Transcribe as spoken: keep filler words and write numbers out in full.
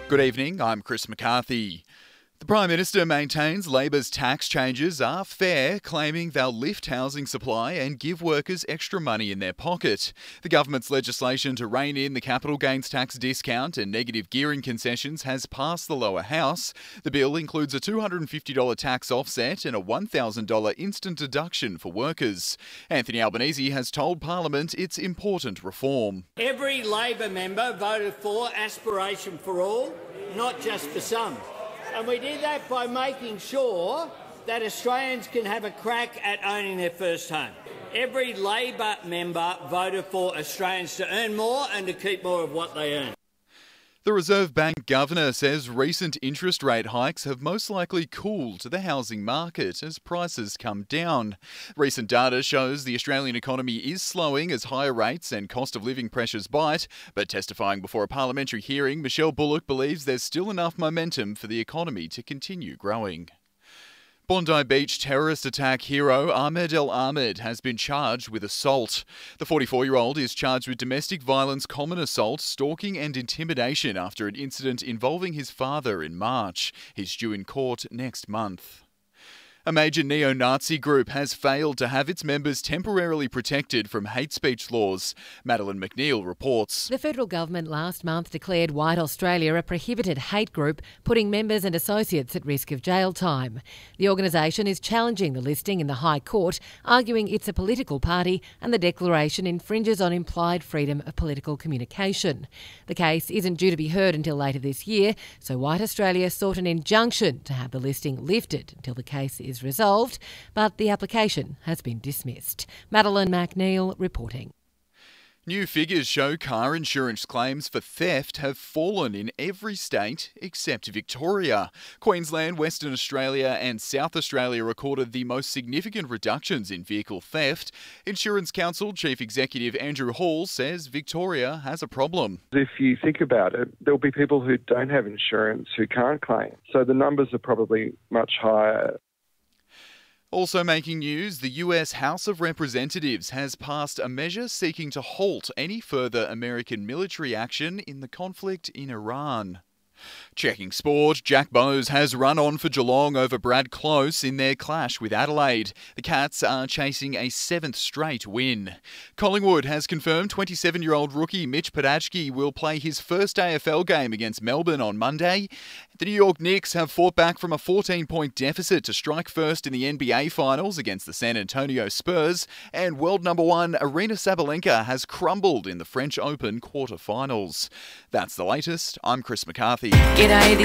Good evening, I'm Chris McCarthy. The Prime Minister maintains Labor's tax changes are fair, claiming they'll lift housing supply and give workers extra money in their pocket. The government's legislation to rein in the capital gains tax discount and negative gearing concessions has passed the lower house. The bill includes a two hundred fifty dollars tax offset and a one thousand dollars instant deduction for workers. Anthony Albanese has told Parliament it's important reform. Every Labor member voted for aspiration for all, not just for some. And we did that by making sure that Australians can have a crack at owning their first home. Every Labor member voted for Australians to earn more and to keep more of what they earn. The Reserve Bank governor says recent interest rate hikes have most likely cooled the housing market as prices come down. Recent data shows the Australian economy is slowing as higher rates and cost of living pressures bite, but testifying before a parliamentary hearing, Michelle Bullock believes there's still enough momentum for the economy to continue growing. Bondi Beach terrorist attack hero Ahmed El Ahmed has been charged with assault. The forty-four-year-old is charged with domestic violence, common assault, stalking and intimidation after an incident involving his father in March. He's due in court next month. A major neo-Nazi group has failed to have its members temporarily protected from hate speech laws. Madeline McNeil reports. The federal government last month declared White Australia a prohibited hate group, putting members and associates at risk of jail time. The organisation is challenging the listing in the High Court, arguing it's a political party and the declaration infringes on implied freedom of political communication. The case isn't due to be heard until later this year, so White Australia sought an injunction to have the listing lifted until the case is resolved, but the application has been dismissed. Madeline McNeil reporting. New figures show car insurance claims for theft have fallen in every state except Victoria. Queensland, Western Australia and South Australia recorded the most significant reductions in vehicle theft. Insurance Council Chief Executive Andrew Hall says Victoria has a problem. If you think about it, there'll be people who don't have insurance who can't claim. So the numbers are probably much higher. Also making news, the U S House of Representatives has passed a measure seeking to halt any further American military action in the conflict in Iran. Checking sport, Jack Bowes has run on for Geelong over Brad Close in their clash with Adelaide. The Cats are chasing a seventh straight win. Collingwood has confirmed twenty-seven-year-old rookie Mitch Padachki will play his first A F L game against Melbourne on Monday. The New York Knicks have fought back from a fourteen-point deficit to strike first in the N B A Finals against the San Antonio Spurs. And world number one Aryna Sabalenka has crumbled in the French Open quarterfinals. That's the latest. I'm Chris McCarthy. G'day, this